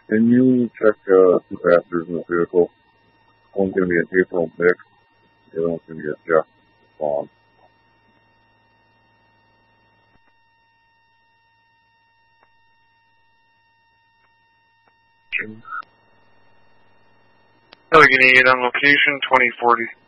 Can you check 2 passengers in the vehicle? One's going to be an April Mix. The other one's going to be a Jeff Vaughn. Allegheny 8 on location, 2040.